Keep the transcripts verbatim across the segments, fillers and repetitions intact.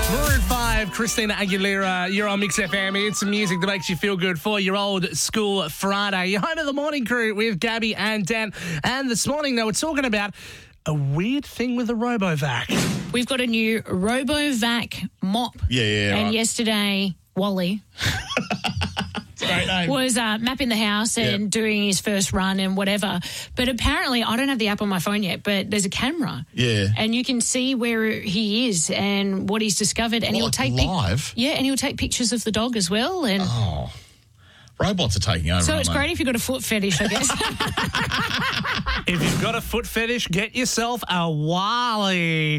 Maroon five, Christina Aguilera, you're on Mix F M. It's music that makes you feel good for your old school Friday. You're home of the morning crew with Gabby and Dan. And this morning, though, we're talking about a weird thing with the RoboVac. We've got a new RoboVac mop. Yeah, yeah, And right. yesterday, Wally Great name. was uh, mapping the house and Yep. doing his first run and whatever. But apparently, I don't have the app on my phone yet, but there's a camera. Yeah. And you can see where he is and what he's discovered. And What, he'll take pic- live? yeah, and he'll take pictures of the dog as well. And Oh, robots are taking over. so aren't it's they? great if you've got a foot fetish, I guess. If you've got a foot fetish, get yourself a Wally.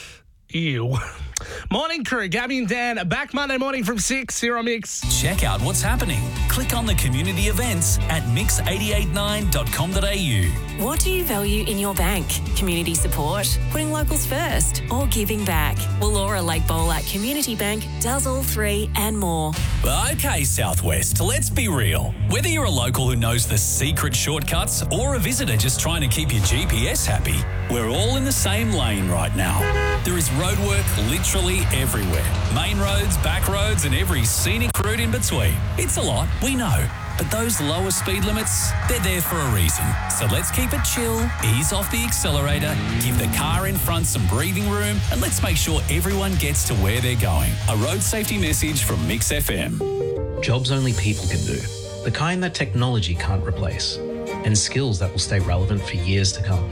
Ew. Morning crew, Gabby and Dan, back Monday morning from six here on Mix. Check out what's happening. Click on the community events at mix eight eight nine dot com dot a u. What do you value in your bank? Community support, putting locals first, or giving back? Well, Laura Lake Bolac Community Bank does all three and more. Okay, Southwest, let's be real. Whether you're a local who knows the secret shortcuts or a visitor just trying to keep your G P S happy, we're all in the same lane right now. There is roadwork literally everywhere. Main roads, back roads, and every scenic route in between. It's a lot, we know. But those lower speed limits, they're there for a reason. So let's keep it chill, ease off the accelerator, give the car in front some breathing room, and let's make sure everyone gets to where they're going. A road safety message from Mix F M. Jobs only people can do, the kind that technology can't replace, and skills that will stay relevant for years to come.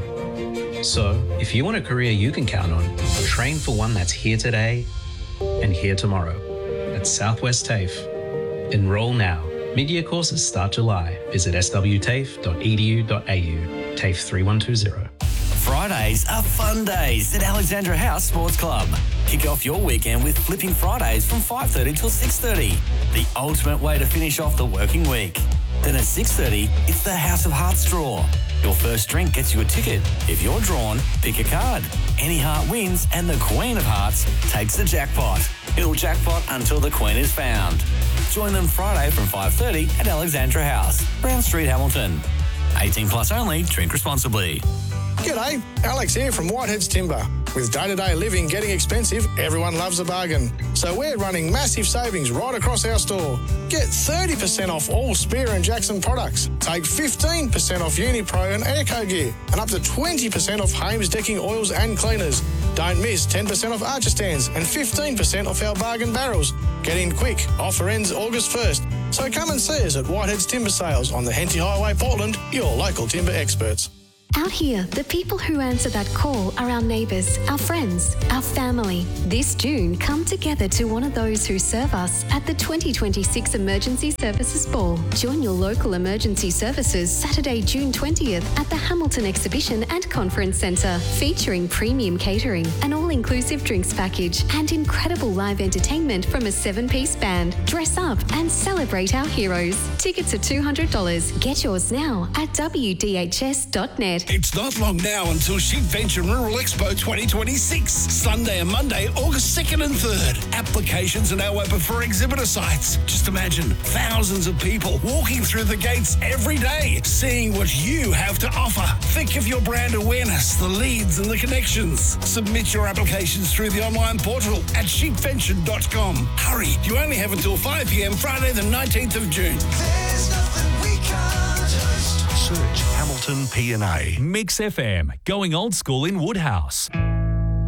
So, if you want a career you can count on, train for one that's here today and here tomorrow. At Southwest TAFE. Enroll now. Mid-year courses start July. Visit s w tafe dot e d u dot a u. TAFE three one two zero. Fridays are fun days at Alexandra House Sports Club. Kick off your weekend with Flipping Fridays from five thirty till six thirty. The ultimate way to finish off the working week. Then at six thirty, it's the House of Hearts draw. Your first drink gets you a ticket. If you're drawn, pick a card. Any heart wins and the Queen of Hearts takes the jackpot. It'll jackpot until the Queen is found. Join them Friday from five thirty at Alexandra House, Brown Street, Hamilton. eighteen plus only, drink responsibly. G'day, Alex here from Whitehead's Timber. With day-to-day living getting expensive, everyone loves a bargain. So we're running massive savings right across our store. Get thirty percent off all Spear and Jackson products. Take fifteen percent off Unipro and Airco gear. And up to twenty percent off Hames decking oils and cleaners. Don't miss ten percent off Archer stands and fifteen percent off our bargain barrels. Get in quick. Offer ends August first. So come and see us at Whitehead's Timber Sales on the Henty Highway, Portland, your local timber experts. Out here, the people who answer that call are our neighbours, our friends, our family. This June, come together to one of those who serve us at the twenty twenty-six Emergency Services Ball. Join your local emergency services Saturday, June twentieth at the Hamilton Exhibition and Conference Centre, featuring premium catering, an all-inclusive drinks package, and incredible live entertainment from a seven-piece band. Dress up and celebrate our heroes. Tickets are two hundred dollars. Get yours now at w d h s dot net. It's not long now until Sheep Venture Rural Expo twenty twenty-six. Sunday and Monday, August second and third. Applications are now open for exhibitor sites. Just imagine thousands of people walking through the gates every day, seeing what you have to offer. Think of your brand awareness, the leads and the connections. Submit your applications through the online portal at sheep venture dot com. Hurry, you only have until five p m Friday the nineteenth of June. There's nothing we can't touch. Search Hamilton P and A. Mix F M, going old school in Woodhouse.